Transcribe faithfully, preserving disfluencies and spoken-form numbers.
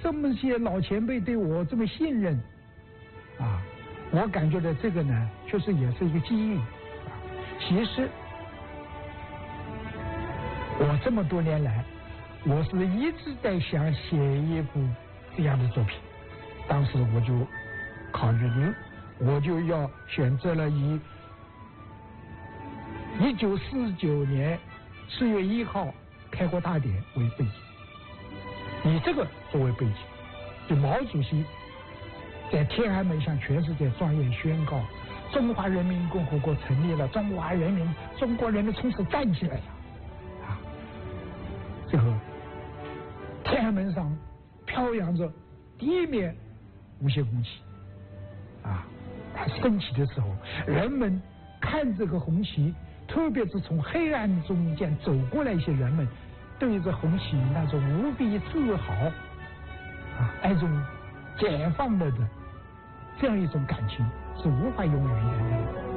这么些老前辈对我这么信任，啊，我感觉到这个呢，确实也是一个机遇。啊，其实我这么多年来，我是一直在想写一部这样的作品。当时我就考虑了，我就要选择了以一九四九年四月一号开国大典为背景，以这个作为背景，就毛主席在天安门向全世界庄严宣告：中华人民共和国成立了，中华人民，中国人民从此站起来了。啊，最后天安门上飘扬着第一面无限红旗，啊，它升起的时候，人们看这个红旗。特别是从黑暗中间走过来一些人们，对着红旗那种无比自豪啊，那种解放了的这样一种感情是无法用语言的。